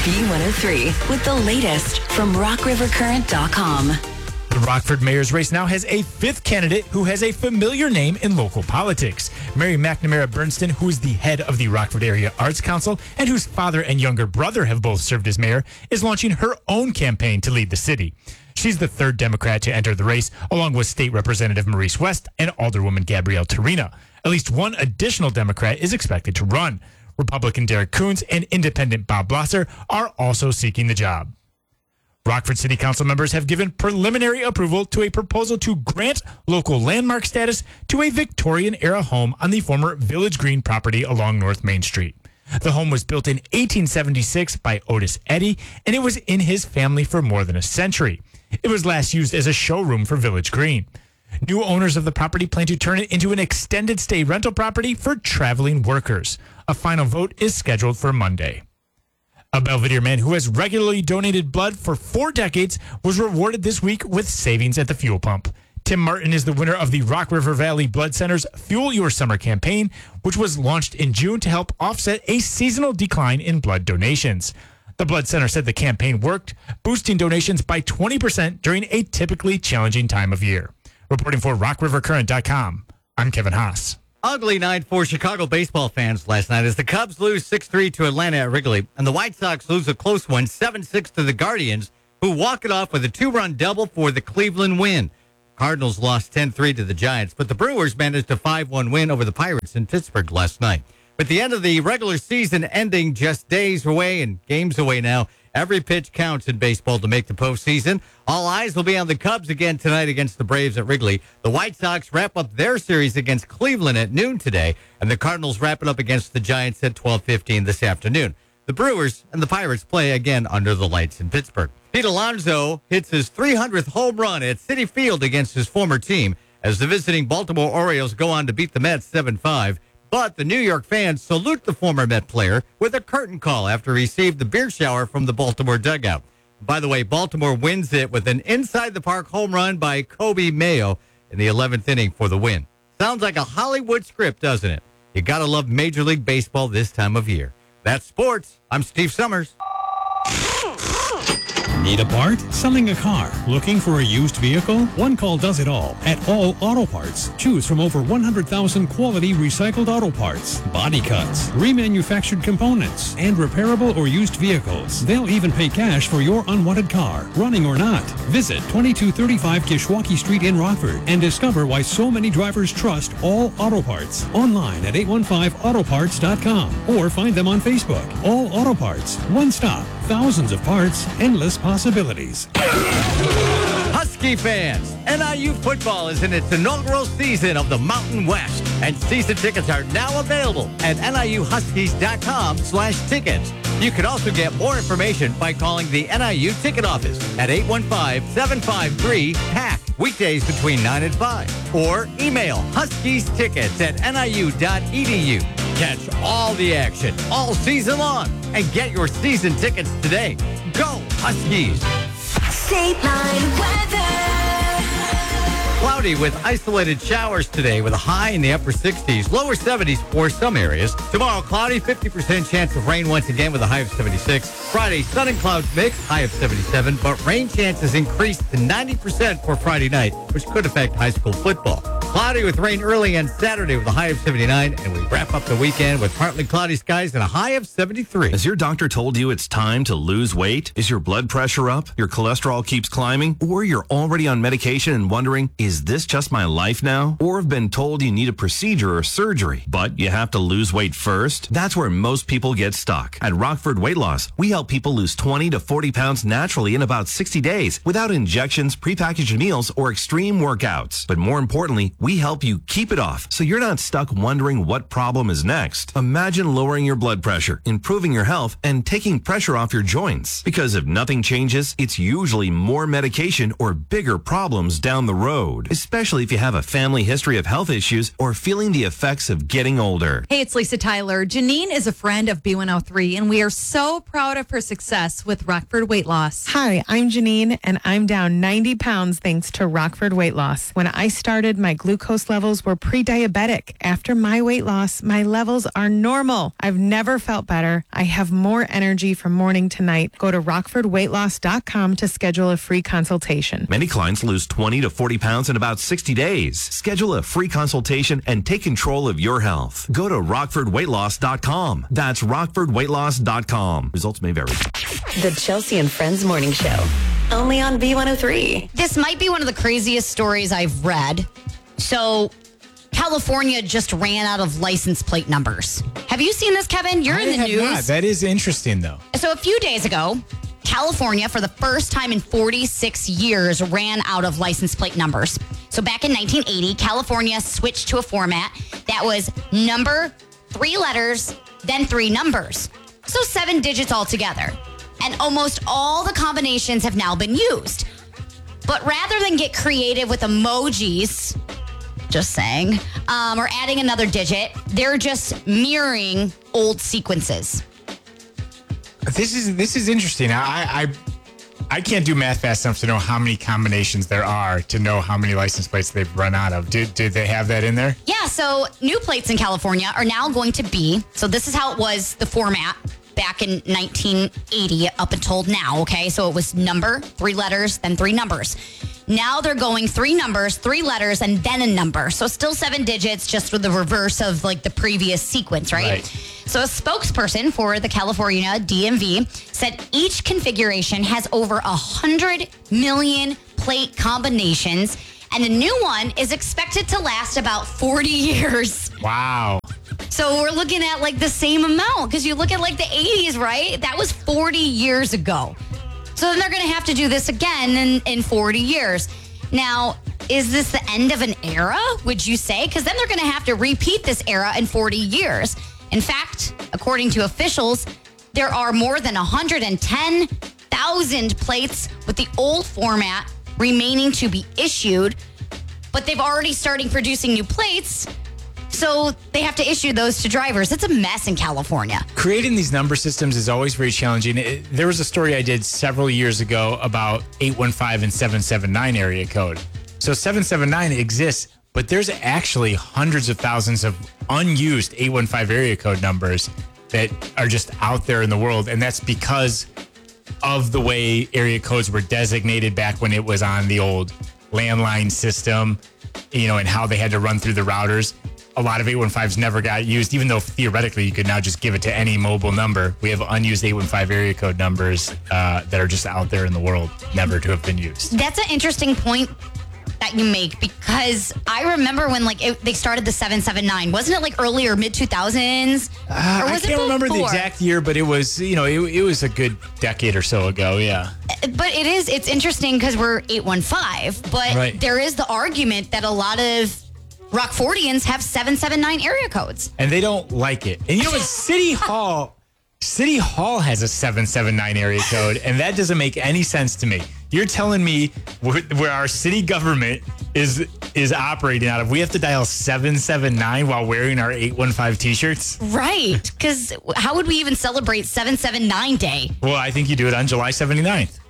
B103 with the latest from RockRiverCurrent.com. The Rockford mayor's race now has a fifth candidate who has a familiar name in local politics. Mary McNamara Bernstein, who is the head of the Rockford Area Arts Council and whose father and younger brother have both served as mayor, is launching her own campaign to lead the city. She's the third Democrat to enter the race, along with State Representative Maurice West and Alderwoman Gabrielle Torina. At least one additional Democrat is expected to run. Republican Derek Coons and Independent Bob Blosser are also seeking the job. Rockford City Council members have given preliminary approval to a proposal to grant local landmark status to a Victorian-era home on the former Village Green property along North Main Street. The home was built in 1876 by Otis Eddy, and it was in his family for more than a century. It was last used as a showroom for Village Green. New owners of the property plan to turn it into an extended stay rental property for traveling workers. A final vote is scheduled for Monday. A Belvedere man who has regularly donated blood for 4 decades was rewarded this week with savings at the fuel pump. Tim Martin is the winner of the Rock River Valley Blood Center's Fuel Your Summer campaign, which was launched in June to help offset a seasonal decline in blood donations. The Blood Center said the campaign worked, boosting donations by 20% during a typically challenging time of year. Reporting for RockRiverCurrent.com, I'm Kevin Haas. Ugly night for Chicago baseball fans last night as the Cubs lose 6-3 to Atlanta at Wrigley, and the White Sox lose a close one 7-6 to the Guardians, who walk it off with a 2-run double for the Cleveland win. Cardinals lost 10-3 to the Giants, but the Brewers managed a 5-1 win over the Pirates in Pittsburgh last night. With the end of the regular season ending just days away and games away now, every pitch counts in baseball to make the postseason. All eyes will be on the Cubs again tonight against the Braves at Wrigley. The White Sox wrap up their series against Cleveland at noon today, and the Cardinals wrap it up against the Giants at 12:15 this afternoon. The Brewers and the Pirates play again under the lights in Pittsburgh. Pete Alonso hits his 300th home run at Citi Field against his former team as the visiting Baltimore Orioles go on to beat the Mets 7-5. But the New York fans salute the former Met player with a curtain call after he received the beer shower from the Baltimore dugout. By the way, Baltimore wins it with an inside-the-park home run by Kobe Mayo in the 11th inning for the win. Sounds like a Hollywood script, doesn't it? You gotta love Major League Baseball this time of year. That's sports. I'm Steve Summers. Need a part? Selling a car? Looking for a used vehicle? One call does it all at All Auto Parts. Choose from over 100,000 quality recycled auto parts, body cuts, remanufactured components, and repairable or used vehicles. They'll even pay cash for your unwanted car, running or not. Visit 2235 Kishwaukee Street in Rockford and discover why so many drivers trust All Auto Parts. Online at 815autoparts.com or find them on Facebook. All Auto Parts. One stop. Thousands of parts. Endless possibilities. Husky fans, NIU football is in its inaugural season of the Mountain West, and season tickets are now available at NIUHuskies.com/tickets. You can also get more information by calling the NIU ticket office at 815-753-PACK, weekdays between 9 and 5, or email huskiestickets@niu.edu. Catch all the action all season long and get your season tickets today. Go Huskies! State Line weather. Cloudy with isolated showers today with a high in the upper 60s, lower 70s for some areas. Tomorrow, cloudy, 50% chance of rain once again with a high of 76. Friday, sun and clouds mix, high of 77, but rain chances increased to 90% for Friday night, which could affect high school football. Cloudy with rain early on Saturday with a high of 79, and we wrap up the weekend with partly cloudy skies and a high of 73. Has your doctor told you it's time to lose weight? Is your blood pressure up? Your cholesterol keeps climbing? Or you're already on medication and wondering, is this just my life now? Or have been told you need a procedure or surgery, but you have to lose weight first? That's where most people get stuck. At Rockford Weight Loss, we help people lose 20 to 40 pounds naturally in about 60 days without injections, prepackaged meals, or extreme workouts. But more importantly, we help you keep it off so you're not stuck wondering what problem is next. Imagine lowering your blood pressure, improving your health, and taking pressure off your joints. Because if nothing changes, it's usually more medication or bigger problems down the road, especially if you have a family history of health issues or feeling the effects of getting older. Hey, it's Lisa Tyler. Janine is a friend of B103, and we are so proud of her success with Rockford Weight Loss. Hi, I'm Janine, and I'm down 90 pounds thanks to Rockford Weight Loss. When I started my gluten glucose levels were pre-diabetic. After my weight loss, my levels are normal. I've never felt better. I have more energy from morning to night. Go to rockfordweightloss.com to schedule a free consultation. Many clients lose 20 to 40 pounds in about 60 days. Schedule a free consultation and take control of your health. Go to rockfordweightloss.com. That's rockfordweightloss.com. Results may vary. The Chelsea and Friends Morning Show. Only on B103. This might be one of the craziest stories I've read. So, California just ran out of license plate numbers. Have you seen this, Kevin? You're in the news. Not. That is interesting, though. So, a few days ago, California, for the first time in 46 years, ran out of license plate numbers. So, back in 1980, California switched to a format that was number, 3 letters, then 3 numbers. So, 7 digits altogether. And almost all the combinations have now been used. But rather than get creative with emojis, just saying, or adding another digit, they're just mirroring old sequences. This is interesting. I can't do math fast enough to know how many combinations there are to know how many license plates they've run out of. Did they have that in there? Yeah, so new plates in California are now going to be, so this is how it was, the format back in 1980 up until now, okay? So it was number, 3 letters, then 3 numbers. Now they're going 3 numbers, 3 letters, and then a number. So still 7 digits, just with the reverse of like the previous sequence, right? So a spokesperson for the California DMV said each configuration has over 100 million plate combinations, and the new one is expected to last about 40 years. Wow. So we're looking at like the same amount, because you look at like the 80s, right? That was 40 years ago. So then they're going to have to do this again in 40 years. Now, is this the end of an era, would you say? Because then they're going to have to repeat this era in 40 years. In fact, according to officials, there are more than 110,000 plates with the old format remaining to be issued, but they've already started producing new plates. So they have to issue those to drivers. It's a mess in California. Creating these number systems is always very challenging. There was a story I did several years ago about 815 and 779 area code. So 779 exists, but there's actually hundreds of thousands of unused 815 area code numbers that are just out there in the world. And that's because of the way area codes were designated back when it was on the old landline system, and how they had to run through the routers. A lot of 815s never got used, even though theoretically you could now just give it to any mobile number. We have unused 815 area code numbers that are just out there in the world, never to have been used. That's an interesting point that you make, because I remember when they started the 779. Wasn't it like earlier, mid 2000s? I can't remember the exact year, but it was, it was a good decade or so ago. Yeah. But it's interesting because we're 815, but right. There is the argument that a lot of Rockfordians have 779 area codes. And they don't like it. And what? City Hall has a 779 area code, and that doesn't make any sense to me. You're telling me where our city government is operating out of, we have to dial 779 while wearing our 815 t-shirts? Right. Because how would we even celebrate 779 Day? Well, I think you do it on July 79th.